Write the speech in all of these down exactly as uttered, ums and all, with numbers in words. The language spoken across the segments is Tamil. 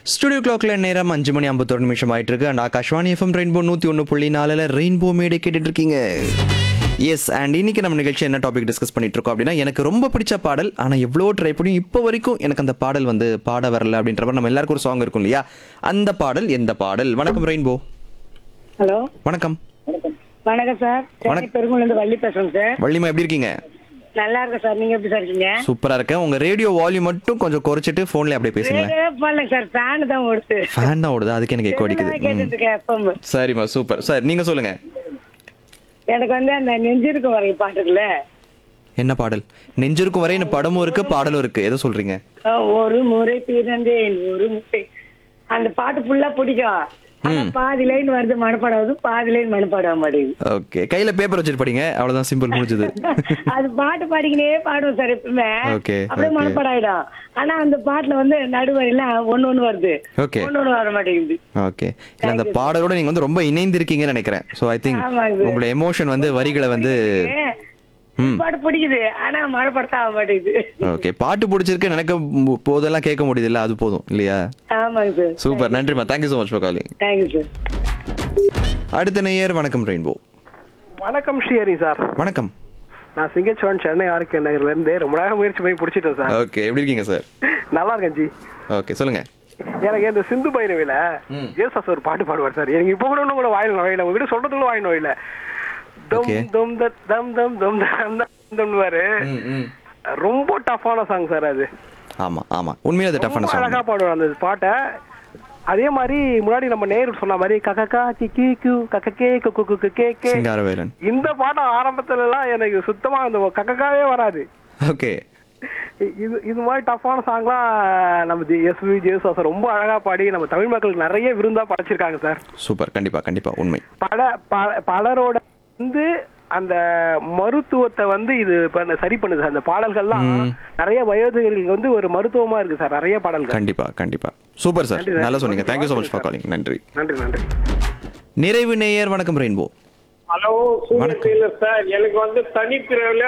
ஸ்டுடியோ கிளாக்ல நேரம் அஞ்சு மணி ஐம்பத்தொரு நிமிஷம் ஆயிட்டு இருக்கு. அண்ட் ஆகாஷ்வாணி எஃப்எம் ரெயின்போ நூற்றி ஒன்று புள்ளி நாலில் ரெயின்போ மேடை கேட்டுட்டு இருக்கீங்க. எஸ், அண்ட் இன்னைக்கு நம்ம நிகழ்ச்சி என்ன டாபிக் டிஸ்கஸ் பண்ணிட்டு இருக்கோம் அப்படின்னா, எனக்கு ரொம்ப பிடிச்ச பாடல் ஆனால் எவ்வளோ ட்ரை பண்ணி இப்போ வரைக்கும் எனக்கு அந்த பாடல் வந்து பாட வரல அப்படின்ற மாதிரி நம்ம எல்லாருக்கும் ஒரு சாங் இருக்கும் இல்லையா, அந்த பாடல் எந்த பாடல்? வணக்கம் ரெயின்போ. ஹலோ, வணக்கம். வணக்கம் சார். சென்னை பெருங்குளந்து வள்ளி பேசுறேன் சார். வள்ளிமா எப்படி இருக்கீங்க? நல்லா இருக்கேன் சார். நீங்க எப்படி சார் இருக்கீங்க? சூப்பரா இருக்கேன். உங்க ரேடியோ வால்யூம் மட்டும் கொஞ்சம் குறைச்சிட்டு போன்ல அப்படியே பேசுங்க. பண்ணல சார், ஃபேன் தான் ஓடுது. ஃபேன் தான் ஓடுது, அதுக்கு எனக்கு எக்கோ அடிக்குது. கேட்டுட்டு இருக்கேன் எஃப்எம். சரிம்மா, சூப்பர். சார் நீங்க சொல்லுங்க. எனக்கு வந்து அந்த நெஞ்சிருக்கு வரை பாட்டு இருக்குல்ல, என்ன பாடல்? நெஞ்சிருக்கும் வரை படமும் இருக்கு பாடலும் இருக்கு, எதை சொல்றீங்க? ஒரு முறை பிறந்தேன் ஒரு முறை, அந்த பாட்டு ஃபுல்லா பிடிக்கும். ஆனா பாதி லைன் வருது மனப்பாடாவது, பாதி லைன் மனப்பாட மாட்டேங்குது. ஓகே, கையில பேப்பர் வச்சுட்டு படிங்க, அவ்வளவுதான், சிம்பிள், முடிஞ்சது. அது பாட்டு பாடிக்கினே பாடுவோம் சார் எப்பவுமே. ஓகே, அப்படியே மனப்பாடாயிடும். ஆனா அந்த பாட்டுல வந்து நடுவரையில ஒண்ணு ஒண்ணு வருது, ஓகே, ஒண்ணு ஒண்ணு வர மாட்டேங்குது. ஓகே. இல்ல, அந்த பாடலோட நீங்க வந்து ரொம்ப இணைந்து இருக்கீங்கன்னு நினைக்கிறேன். சோ ஐ திங்க் உங்களோட எமோஷன் வந்து வரிகளை வந்து பாட்டு பிடிக்குது, ஆனா மனப்படுத்த ஆக மாட்டேங்குது. ஓகே, பாட்டு பிடிச்சிருக்கு நினைக்க மு- போதெல்லாம் கேட்க முடியுது இல்ல, அது போதும் இல்லையா? ஆமாங்க சார். சூப்பர், நன்றிமா, thank you so much for calling. Thank you sir. அடுத்த நேயர். வணக்கம் ரெயின்போ. வணக்கம் ஸ்ரீஹரி சார். வணக்கம். நான் சிங்கச்சோன் சென்னை ஆர்கே நகர்ல இருந்து ரொம்ப நேரம் முயற்சி பண்ணி பிடிச்சிட்டேன் சார். ஓகே, எப்படி இருக்கீங்க சார்? நல்லா இருக்கேன் ஜி. ஓகே, சொல்லுங்க. எனக்கு இந்த சிந்து பைரவில ஏசாஸ் ஒரு பாட்டு பாடுவார் சார். எனக்கு இப்போ கூட ஒன்றும் கூட வாயில் நோயில, உங்ககிட்ட சொல்றதுக்குள்ள வாயில் நோயில தம் Okay. தம் தத் தம் தம் தம் தம் தம்னுவாரு. ரொம்ப டஃப்பான சாங் சார் அது. ஆமா ஆமா, உண்மையிலே அது டஃப்பான ரொம்ப சாங். அழகா பாடுவார் அந்த பாட்டை. அதே மாதிரி முன்னாடி நம்ம நேரு சொன்ன மாதிரி கக்கா கிக்கி கியூ கக்கே குக்கு குக்கு கே கே, சிங்காரவேலன். இந்த பாட்டு ஆரம்பத்துல எல்லாம் எனக்கு சுத்தமா அந்த கக்கக்காவே வராது. ஓகே. இது இது மாதிரி டஃப்பான சாங்லாம் நம்ம எஸ்வி ஜேசுதாஸ் ரொம்ப அழகா பாடி நம்ம தமிழ் மக்களுக்கு நிறைய விருந்தா படைச்சிருக்காங்க சார். சூப்பர், கண்டிப்பா கண்டிப்பா, உண்மை. பல ப- பலரோட வந்து அந்த மருத்துவத்தை வந்து இது பண்ண- சரி பண்ணுது சார். அந்த பாடல்கள்லாம் நிறைய வயோதிகர்களுக்கு வந்து ஒரு மருத்துவமா இருக்கு சார், நிறைய பாடல்கள். கண்டிப்பா கண்டிப்பா, சூப்பர் சார், நன்றி, நல்லா நன்றி. சொன்னீங்க. Thank you so much for calling. நன்றி. நன்றி நன்றி. நிறைவு நேயர். வணக்கம் ரெயின்போ. ஹலோ, சூரியன் சார். எனக்கு வந்து தனிப்பிரிவுல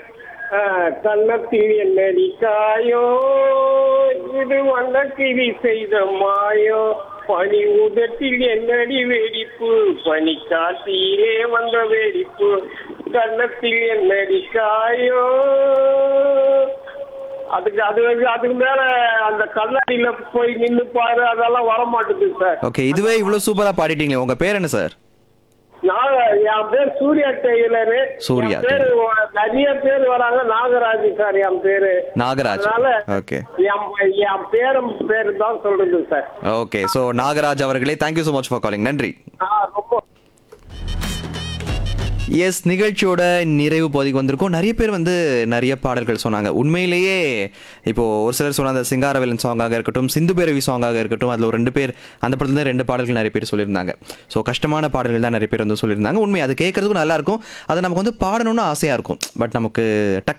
கண்ணத்தில் என்னடி காயோ, இது வண்ண கிளி செய்த மாயோ, பனி உதட்டில் என்னடி வெடிப்பு, பனி காத்திலே வந்த வெடிப்பு, கண்ணத்தில் என்னடி காயோ. அதுக்கு அது அதுக்கு மேல அந்த கண்ணாடியில போய் நின்று பாரு, அதெல்லாம் வர மாட்டேங்குது சார். ஓகே, இதுவே இவ்வளவு சூப்பரா பாடிட்டீங்களே, உங்க பேர் என்ன சார்? நான் என் பேர் சூர்யா டெய்லரு. சூர்யா என் பேரு நிறைய பேர் வராங்க. நாகராஜ் சார் என் பேரு. நாகராஜ். அதனால ஓகே என் என் பேரும் பேரு தான் சொல்றது சார். ஓகே, சோ நாகராஜ் அவர்களே, thank you so much for calling. நன்றி. ஆ, ரொம்ப எஸ், நிகழ்ச்சியோட நிறைவு பகுதிக்கு வந்திருக்கோம். நிறைய பேர் வந்து நிறைய பாடல்கள் சொன்னாங்க. உண்மையிலேயே இப்போ ஒரு சிலர் சொன்ன அந்த சிங்காரவேலன் சாங்காக இருக்கட்டும், சிந்து பேரவி சாங்காக இருக்கட்டும், அதில் ஒரு ரெண்டு பேர் அந்த படத்துல ரெண்டு பாடல்கள் நிறைய பேர் சொல்லியிருந்தாங்க. ஸோ கஷ்டமான பாடல்கள் தான் நிறைய பேர் வந்து சொல்லியிருந்தாங்க. உண்மை, அது கேட்கறதுக்கும் நல்லா இருக்கும், அதை நமக்கு வந்து பாடணும்னு ஆசையாக இருக்கும். பட் நமக்கு டக்கு